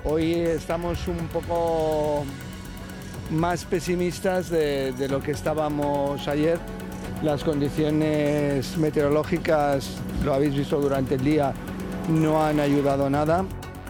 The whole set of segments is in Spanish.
Hoy estamos un poco más pesimistas de lo que estábamos ayer. Las condiciones meteorológicas, lo habéis visto durante el día, no han ayudado nada.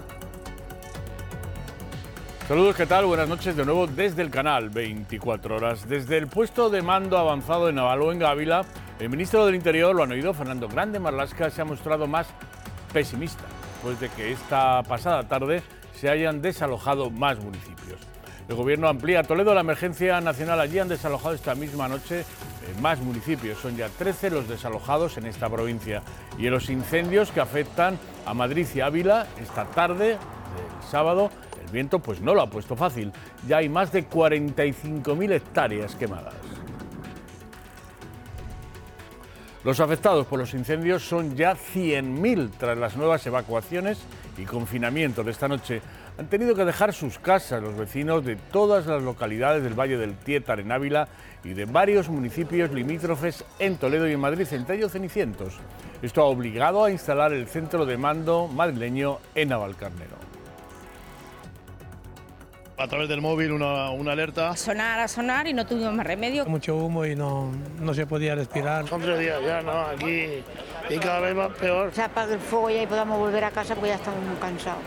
Saludos, ¿qué tal? Buenas noches de nuevo desde el canal 24 horas. Desde el puesto de mando avanzado en Navaluenga, Ávila, el ministro del Interior, lo han oído, Fernando Grande Marlaska, se ha mostrado más pesimista, después de que esta pasada tarde se hayan desalojado más municipios. El gobierno amplía a Toledo la emergencia nacional. Allí han desalojado esta misma noche más municipios. Son ya 13 los desalojados en esta provincia. Y en los incendios que afectan a Madrid y Ávila esta tarde del sábado, el viento pues no lo ha puesto fácil. Ya hay más de 45.000 hectáreas quemadas. Los afectados por los incendios son ya 100.000 tras las nuevas evacuaciones y confinamientos de esta noche. Han tenido que dejar sus casas los vecinos de todas las localidades del Valle del Tietar en Ávila y de varios municipios limítrofes en Toledo y en Madrid, entre ellos Cenicientos. Esto ha obligado a instalar el centro de mando madrileño en Navalcarnero. A través del móvil una alerta. A sonar y no tuvimos más remedio. Mucho humo y no se podía respirar. Son 3 días ya, ¿no? Aquí y cada vez más peor. Se apague el fuego ya y podamos volver a casa porque ya estamos muy cansados.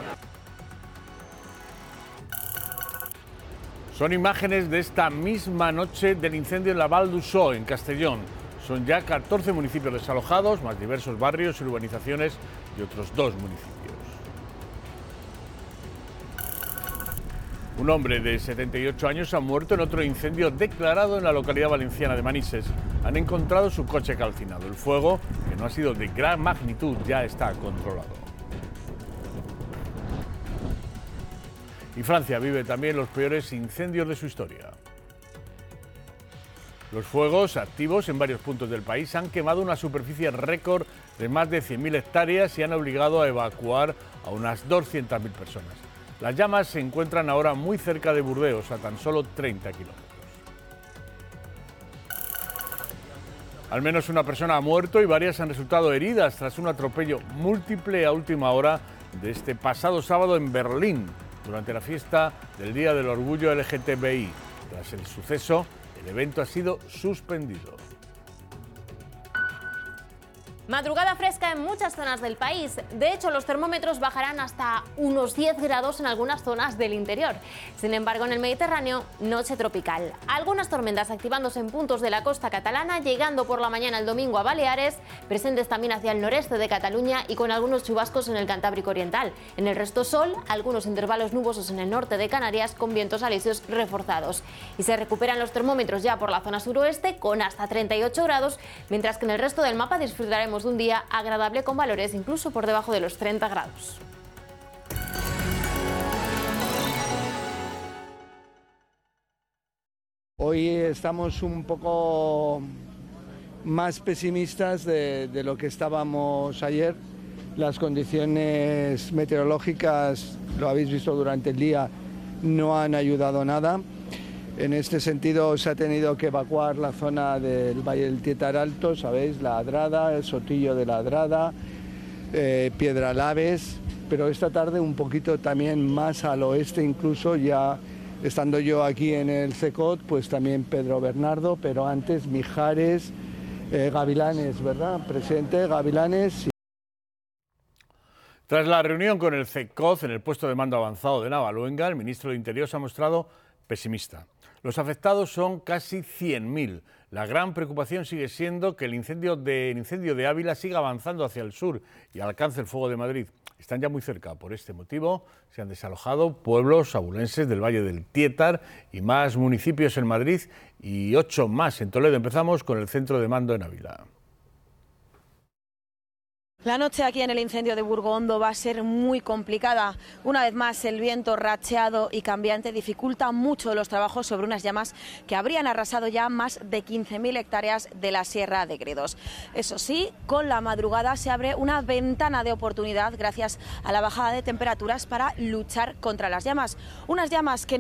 Son imágenes de esta misma noche del incendio en la Val d'Uixó, en Castellón. Son ya 14 municipios desalojados, más diversos barrios y urbanizaciones y otros 2 municipios. Un hombre de 78 años ha muerto en otro incendio declarado en la localidad valenciana de Manises. Han encontrado su coche calcinado. El fuego, que no ha sido de gran magnitud, ya está controlado. Y Francia vive también los peores incendios de su historia. Los fuegos activos en varios puntos del país han quemado una superficie récord de más de 100.000 hectáreas y han obligado a evacuar a unas 200.000 personas. Las llamas se encuentran ahora muy cerca de Burdeos, a tan solo 30 kilómetros. Al menos una persona ha muerto y varias han resultado heridas tras un atropello múltiple a última hora de este pasado sábado en Berlín, durante la fiesta del Día del Orgullo LGTBI. Tras el suceso, el evento ha sido suspendido. Madrugada fresca en muchas zonas del país. De hecho, los termómetros bajarán hasta unos 10 grados en algunas zonas del interior. Sin embargo, en el Mediterráneo, noche tropical. Algunas tormentas activándose en puntos de la costa catalana, llegando por la mañana el domingo a Baleares, presentes también hacia el noreste de Cataluña y con algunos chubascos en el Cantábrico Oriental. En el resto sol, algunos intervalos nubosos en el norte de Canarias con vientos alisios reforzados. Y se recuperan los termómetros ya por la zona suroeste con hasta 38 grados, mientras que en el resto del mapa disfrutaremos de un día agradable con valores incluso por debajo de los 30 grados. Hoy estamos un poco más pesimistas de lo que estábamos ayer. Las condiciones meteorológicas, lo habéis visto durante el día, no han ayudado nada. En este sentido se ha tenido que evacuar la zona del Valle del Tietar Alto, ¿sabéis? La Adrada, el Sotillo de la Adrada, Piedralaves, pero esta tarde un poquito también más al oeste, incluso ya estando yo aquí en el CECOT, pues también Pedro Bernardo, pero antes Mijares, Gavilanes, ¿verdad? Presidente, Gavilanes. Tras la reunión con el CECOT en el puesto de mando avanzado de Navaluenga, el ministro de Interior se ha mostrado pesimista. Los afectados son casi 100.000. La gran preocupación sigue siendo que el incendio de Ávila siga avanzando hacia el sur y alcance el fuego de Madrid. Están ya muy cerca. Por este motivo se han desalojado pueblos abulenses del Valle del Tietar y más municipios en Madrid y 8 más en Toledo. Empezamos con el centro de mando en Ávila. La noche aquí en el incendio de Burgondo va a ser muy complicada. Una vez más, el viento racheado y cambiante dificulta mucho los trabajos sobre unas llamas que habrían arrasado ya más de 15.000 hectáreas de la Sierra de Gredos. Eso sí, con la madrugada se abre una ventana de oportunidad gracias a la bajada de temperaturas para luchar contra las llamas. Unas llamas que